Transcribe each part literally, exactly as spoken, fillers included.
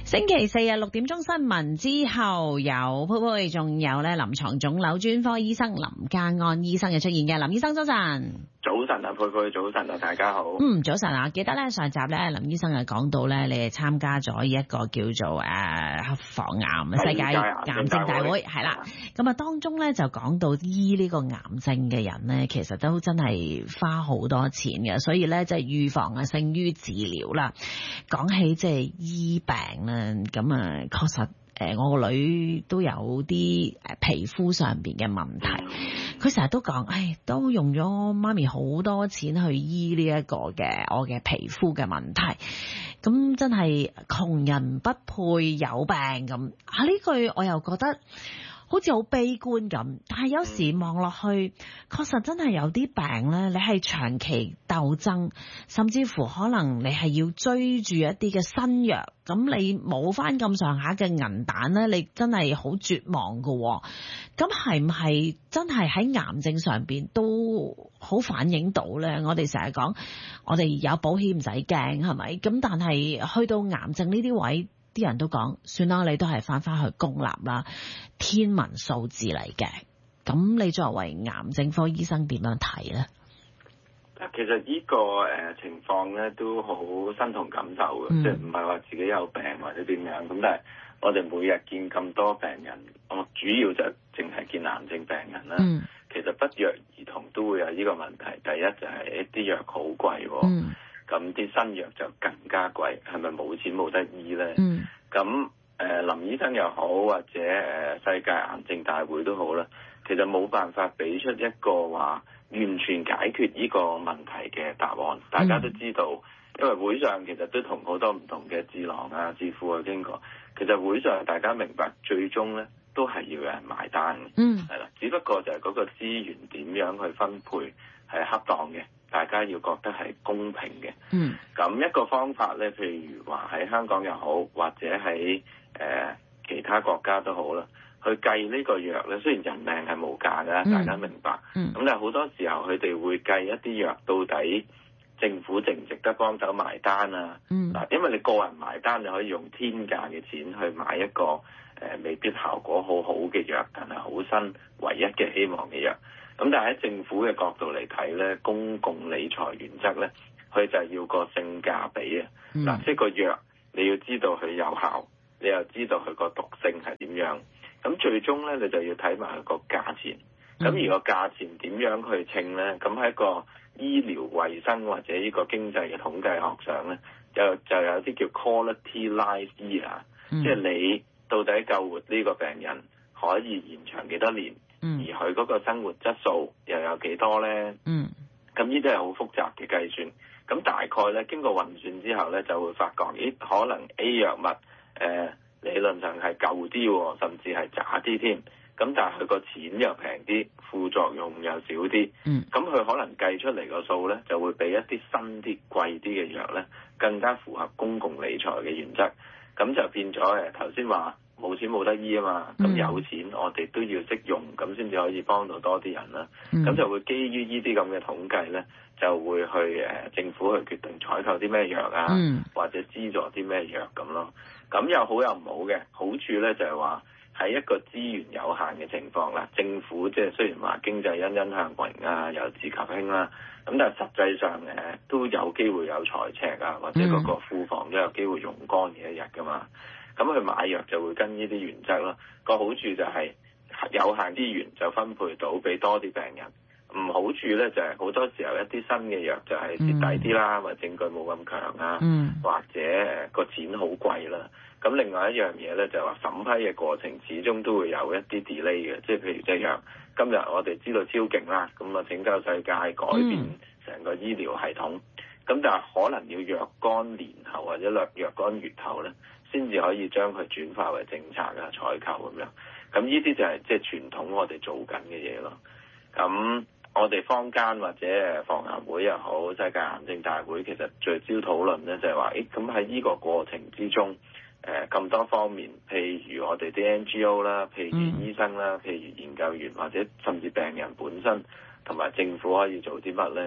星期四日六點鐘新聞之後，有佩佩，仲有咧臨床腫瘤專科醫生林家安醫生嘅出現嘅。林醫生早晨。 早晨啊，佩佩，早晨啊，大家好。 嗯，早晨啊，記得咧上集咧林醫生啊講到咧，你係參加咗一個叫做誒防癌世界癌症大會，係啦。咁啊當中咧就講到醫呢個癌症嘅人咧，其實都真係花好多錢嘅，所以咧即係預防啊勝於治療啦。講起即係醫病咧，咁啊確實。誒，我個女都有啲誒皮膚上邊嘅問題，佢成日都講，唉，都用咗媽咪好多錢去醫呢一個嘅我嘅皮膚嘅問題，咁真係窮人不配有病咁啊！呢句我又覺得好似好悲觀咁，但係有時望落去，確實真係有啲病咧，你係長期鬥爭，甚至乎可能你係要追住一啲嘅新藥，咁你冇翻咁上下嘅銀彈咧，你真係好絕望噶。咁係唔係真係喺癌症上邊都好反映到咧？我哋成日講，我哋有保險唔使驚，係咪？咁但係去到癌症呢啲位，啲人都講，算啦，你都係翻翻去公立啦，天文數字嚟嘅。咁你作為癌症科醫生點樣睇咧？ 其實呢個誒情況咧都好身同感受嘅，嗯、即係唔係話自己有病或者點樣咁，但係我哋每日見咁多病人，我主要就淨係見癌症病人啦。嗯、其實不約而同都會有呢個問題。第一就係一啲藥好貴，咁啲、嗯、新藥就更加貴，係咪冇錢冇得醫咧？咁誒、嗯呃、林醫生又好，或者誒世界癌症大會都好啦，其實冇辦法俾出一個話完全解決呢個問題嘅答案。大家都知道，因為會上其實都同好多唔同嘅智囊啊、智庫啊經過，其實會上大家明白最終咧都係要有人埋單嘅，係啦、嗯。只不過就係嗰個資源點樣去分配係恰當嘅，大家要覺得係公平嘅。咁、嗯、一個方法咧，譬如話喺香港又好，或者喺誒、呃、其他國家都好啦。去計呢個藥咧，雖然人命係無價嘅，嗯、大家明白。咁、嗯、但係好多時候佢哋會計一啲藥到底政府值唔值得幫手埋單啊？嗱、嗯，因為你個人埋單，你可以用天價嘅錢去買一個誒、呃、未必效果好好嘅藥，但係好新唯一嘅希望嘅藥。咁但係喺政府嘅角度嚟睇咧，公共理財原則咧，佢就係要個性價比啊。嗱、嗯，即係個藥你要知道佢有效，你又知道佢個毒性係點樣。咁最終咧，你就要睇埋佢個價錢。咁而個價錢點樣去稱咧？咁喺個醫療衞生或者呢個經濟嘅統計學上咧，就就有啲叫 quality life year，嗯、即係你到底救活呢個病人可以延長幾多年，嗯、而佢嗰個生活質素又有幾多咧？嗯，咁呢啲係好複雜嘅計算。咁大概咧經過運算之後咧，就會發覺，咦，可能 A 藥物誒。呃理論上係舊啲，甚至係渣啲添。咁但係佢個錢又平啲，副作用又少啲。嗯。咁佢可能計出嚟個數咧，就會比一啲新啲、貴啲嘅藥咧，更加符合公共理財嘅原則。咁就變咗誒，頭先話冇錢冇得醫啊嘛。咁、嗯、有錢我哋都要識用，咁先至可以幫到多啲人啦。咁、嗯、就會基於呢啲咁嘅統計咧，就會去誒、呃、政府去決定採購啲咩藥啊，嗯、或者資助啲咩藥咁咯。咁有好有唔好嘅，好處咧就係話喺一個資源有限嘅情況啦，政府即係雖然話經濟欣欣向榮啊，有志及興啦，咁但係實際上誒都有機會有財赤啊，或者嗰個庫房都有機會用乾嘅一日噶嘛。咁佢買藥就會跟呢啲原則咯。個好處就係有限資源就分配到俾多啲病人。唔好處咧就係好多時候一啲新嘅藥就係蝕底啲啦，嗯、或者證據冇咁強啊，嗯、或者誒個錢好貴啦。咁另外一樣嘢咧就係話審批嘅過程始終都會有一啲 delay 嘅，即係譬如隻藥今日我哋知道超勁啦，咁啊拯救世界改變成個醫療系統，咁、嗯、但係可能要若干年後或者若若干月後咧，先至可以將佢轉化為政策啊採購咁樣。咁呢啲就係即係傳統我哋做緊嘅嘢咯。咁我哋坊間或者防癌會又好，世界癌症大會其實聚焦討論咧就係話，誒咁喺呢個過程之中，誒、呃、咁多方面，譬如我哋啲 N G O 啦，譬如醫生啦，譬如研究員或者甚至病人本身同埋政府可以做啲乜咧？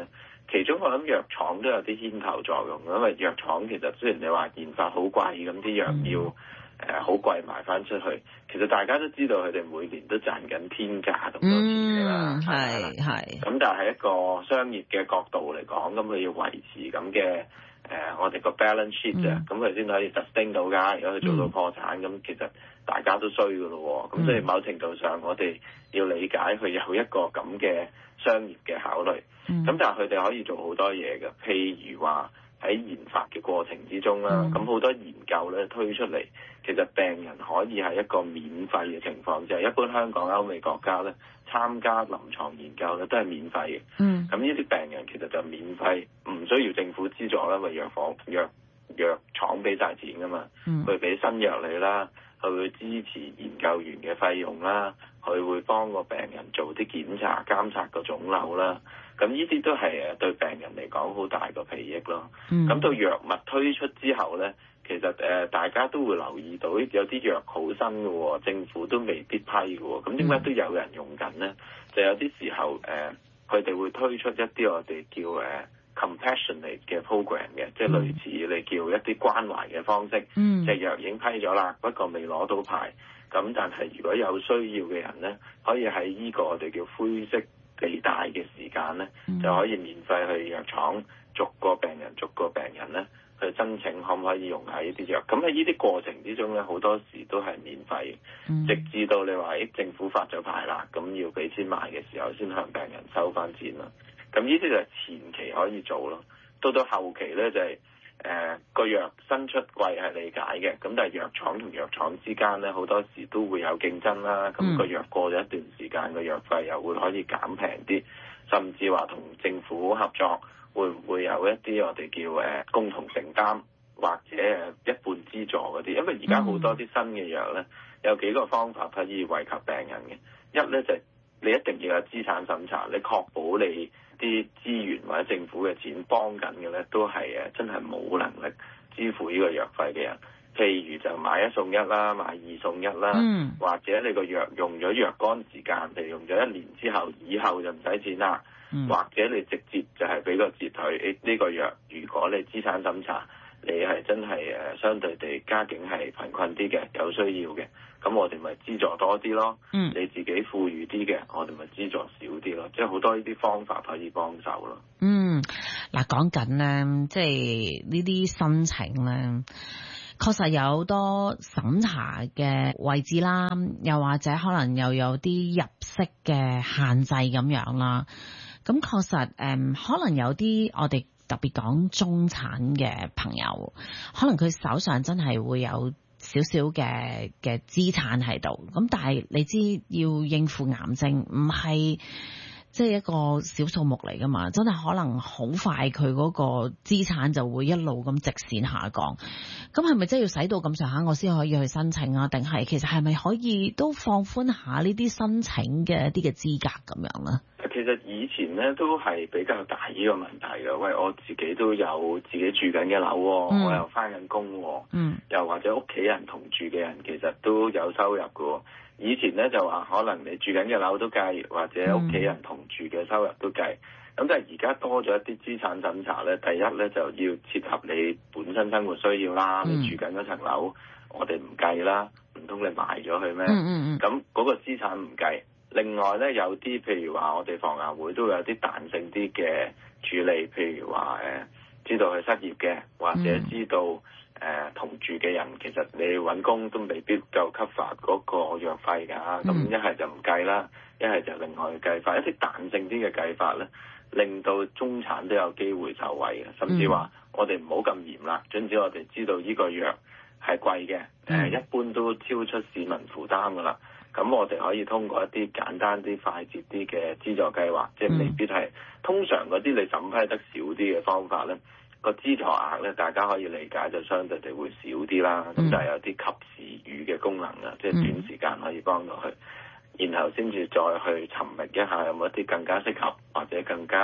其中我諗藥廠都有啲牽頭作用，因為藥廠其實雖然你話研發好貴，咁啲藥要誒好貴賣翻出去，其實大家都知道佢哋每年都賺緊天價咁多錢㗎啦， 係係。咁但係一個商業嘅角度嚟講，咁佢要維持咁嘅誒我哋個 balance sheet 啊，咁佢先可以 sustain 到㗎。如果佢做到破產，咁、嗯、其實大家都衰㗎咯喎。咁、嗯、所以某程度上，我哋要理解佢有一個咁嘅商業嘅考慮。咁、嗯、但係佢哋可以做好多嘢嘅，譬如話喺研發嘅過程之中啦，咁好、嗯、多研究咧推出嚟，其實病人可以係一個免費嘅情況，就係、是、一般香港、歐美國家咧參加臨床研究咧都係免費嘅。嗯，咁呢啲病人其實就免費，唔需要政府資助啦，因為藥房藥藥廠俾晒錢噶嘛，佢俾、嗯、新藥你啦，佢會支持研究員嘅費用啦，佢會幫個病人做啲檢查、監察個腫瘤啦。咁呢啲都係誒對病人嚟講好大個裨益咯。咁、嗯、到藥物推出之後咧，其實誒、呃、大家都會留意到有啲藥好新嘅喎，政府都未必批嘅喎。咁點解都有人用緊咧？就有啲時候誒，佢、呃、哋會推出一啲我哋叫誒、呃、compassionate 嘅 program 嘅，即係類似你叫一啲關懷嘅方式。嗯，隻藥已經批咗啦，不過未攞到牌。咁但係如果有需要嘅人咧，可以喺呢個我哋叫灰色地帶嘅時間咧，嗯、就可以免費去藥廠逐個病人逐個病人咧去申請可唔可以用下呢啲藥。咁喺呢啲過程之中咧，好多時都係免費，嗯、直至到你話誒政府發咗牌啦，咁要俾錢買嘅時候，先向病人收翻錢啦。咁呢啲就係前期可以做咯，到到後期咧就係、是。誒個、呃、藥新出貴係理解嘅，咁但係藥廠同藥廠之間咧好多時都會有競爭啦。咁個、嗯、藥過咗一段時間，個藥費又會可以減平啲，甚至話同政府合作，會唔會有一啲我哋叫誒、呃、共同承擔或者誒一半資助嗰啲？因為而家好多啲新嘅藥咧，有幾個方法可以惠及病人嘅。一咧就係、你一定要有資產審查，你確保你啲資源或者政府嘅錢幫緊嘅咧，都係誒真係冇能力支付呢個藥費嘅人。譬如就買一送一啦，買二送一啦，嗯、或者你個藥用咗若干時間，譬如用咗一年之後，以後就唔使錢啦。嗯、或者你直接就係俾個折退，呢、呢個藥如果你資產審查，你係真係誒相對地家境係貧困啲嘅，有需要嘅，咁我哋咪資助多啲咯。嗯，你自己富裕啲嘅，我哋咪資助少啲咯。即係好多呢啲方法可以幫手咯。 嗯，嗱講緊咧，即係呢啲申請咧，確實有好多審查嘅位置啦，又或者可能又有啲入息嘅限制咁樣啦。咁確實誒、嗯，可能有啲我哋特別講中產嘅朋友，可能佢手上真係會有少少嘅嘅資產喺度。咁但係你知要應付癌症，唔係即係一個小數目嚟㗎嘛，真係可能好快佢嗰個資產就會一路咁直線下降。咁係咪真係要使到咁上下我先可以去申請啊？定係其實係咪可以都放寬下呢啲申請嘅一啲嘅資格咁樣咧？ 其實以前咧都係比較大呢個問題嘅。喂，我自己都有自己住緊嘅樓，嗯、我又返緊工，嗯、又或者屋企人同住嘅人其實都有收入嘅。以前咧就話可能你住緊嘅樓都計，或者屋企人同住嘅收入都計。咁但係而家多咗一啲資產審查咧，第一咧就要切合你本身生活需要啦。嗯、你住緊嗰層樓，我哋唔計啦，唔通你賣咗佢咩？咁嗰、嗯嗯嗯、個資產唔計。另外咧，有啲譬如話，我哋防癌會都有啲彈性啲嘅處理，譬如話誒、呃，知道佢失業嘅，或者知道誒、呃、同住嘅人，其實你揾工都未必夠 cover 嗰個藥費㗎，咁一係就唔計啦，一係就另外計法，一啲彈性啲嘅計法咧，令到中產都有機會受惠嘅，甚至話我哋唔好咁嚴啦，總之我哋知道呢個藥係貴嘅，誒、呃、一般都超出市民負擔㗎啦。咁我哋可以通過一啲簡單啲、快捷啲嘅資助計劃，即係未必係通常嗰啲你審批得少啲嘅方法咧，個資助額咧大家可以理解就相對地會少啲啦。咁、嗯、就係有啲及時雨嘅功能啊，即係短時間可以幫到佢，然後先至再去尋覓一下有冇一啲更加適合或者更加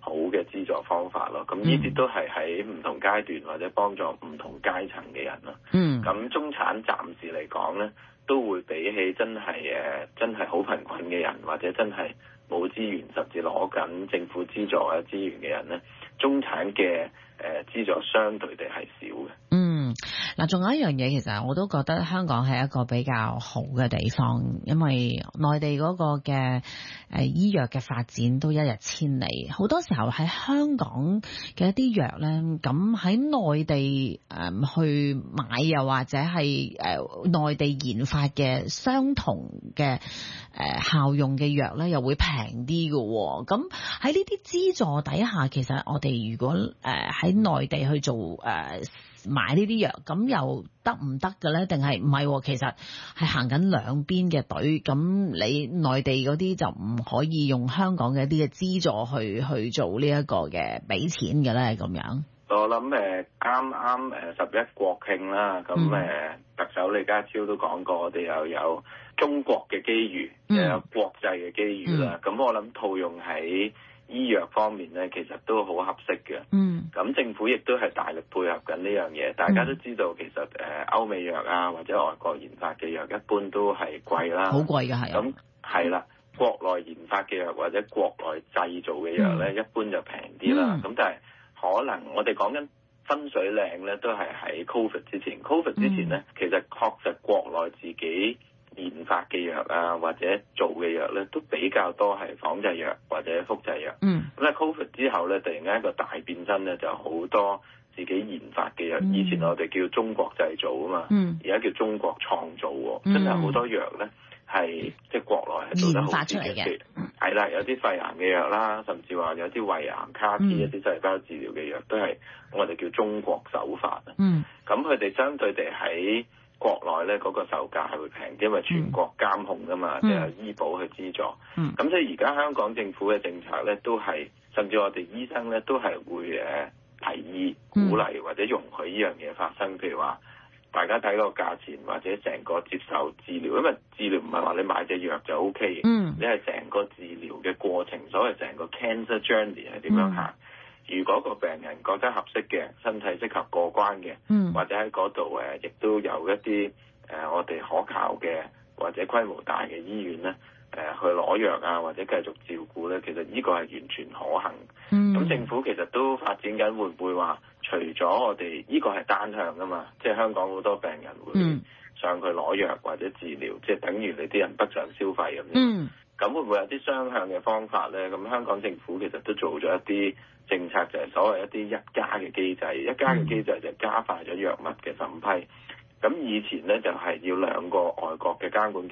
好嘅資助方法咯。咁呢啲都係喺唔同階段或者幫助唔同階層嘅人咯。 嗯， 咁中產暫時嚟講咧，都會比起真係誒真係好貧困嘅人，或者真係冇資源甚至攞緊政府資助嘅資源嘅人咧，中產嘅誒資助相對地係少嘅。 嗯，嗱，仲有一樣嘢，其實我都覺得香港係一個比較好嘅地方，因為內地嗰個嘅誒醫藥嘅發展都一日千里，好多時候喺香港嘅一啲藥咧，咁喺內地誒去買，又或者係誒內地研發嘅相同嘅誒效用嘅藥咧，又會平啲嘅。咁喺呢啲資助底下，其實我哋如果誒喺內地去做誒買呢啲藥，咁又得唔得嘅咧？定係唔係？其實係行緊兩邊嘅隊，咁你內地嗰啲就唔可以用香港嘅一啲嘅資助去去做呢一個嘅俾錢嘅咧，咁樣。 我諗誒啱啱誒十一國慶啦，咁誒、嗯、特首李家超都講過，我哋又有中國嘅機遇，又、嗯、有國際嘅機遇啦。咁、嗯、我諗套用喺醫藥方面咧，其實都好合適嘅。嗯，咁政府亦都係大力配合緊呢樣嘢。大家都知道，其實誒歐美藥啊，或者外國研發嘅藥，一般都係貴啦， 好貴㗎係。 咁係啦，國內研發嘅藥或者國內製造嘅藥咧，嗯、一般就平啲啦。咁、嗯、但係可能我哋講緊分水嶺咧，都係喺 Covid 之前。Covid 之前咧，嗯、其實確實國內自己研發嘅藥啊，或者做嘅藥咧，都比較多係仿製藥或者複製藥。嗯。咁喺 Covid 之後咧，突然間一個大變身咧，就好多自己研發嘅藥。嗯、以前我哋叫中國製造啊嘛。嗯。而家叫中國創造喎，嗯、真係好多藥咧係即係國內係做得好啲嘅。係啦，有啲肺癌嘅藥啦，甚至話有啲胃癌、卡 T 一啲細胞治療嘅藥，都係我哋叫中國手法啊。嗯。咁佢哋相對地喺國內咧嗰個售價係會平啲，因為全國監控噶嘛，即係、嗯、醫保去資助。嗯。咁所以而家香港政府嘅政策咧，都係甚至我哋醫生咧都係會誒提議、鼓勵或者容許呢樣嘢發生。譬如話，大家睇個價錢或者成個接受治療，因為治療唔係話你買隻藥就 O K 嘅。嗯。你係成個治療嘅過程，所謂成個 cancer journey 係點樣行？嗯。如果個病人覺得合適嘅，身體適合過關嘅，嗯、或者喺嗰度誒，亦都有一啲誒、呃、我哋可靠嘅或者規模大嘅醫院咧，誒、呃、去攞藥啊，或者繼續照顧咧，其實呢個係完全可行。咁、嗯、政府其實都發展緊，會唔會話除咗我哋呢個係單向噶嘛？即係香港好多病人會上去攞藥或者治療，即係等於你啲人北上消費咁樣。嗯咁會唔會有啲雙向嘅方法咧？咁香港政府其實都做咗一啲政策，就係所謂一啲一加嘅機制。一加嘅機制就加快咗藥物嘅審批。咁以前咧就係要兩個外國嘅監管